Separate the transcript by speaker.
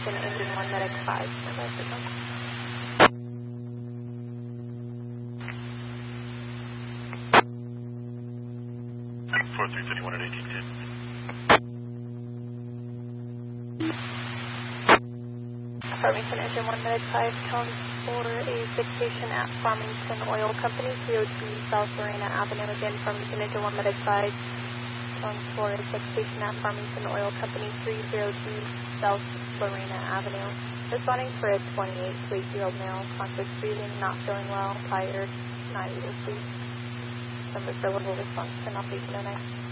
Speaker 1: Farmington Engine 1 Medic 5. Standby for them.
Speaker 2: 4351 at 1810.
Speaker 1: Farmington Engine 1 Medic 5 comes for a sick patient at Farmington Oil Company, 302 South Lorena Avenue. Again, Farmington Engine 1 Medic 5 comes for a sick patient at Farmington Oil Company, 302 South Lorena Avenue. Responding for a 28 to 8-year-old male, conscious breathing, not feeling well, tired, not able to sleep. Number for level response 10 off 1809.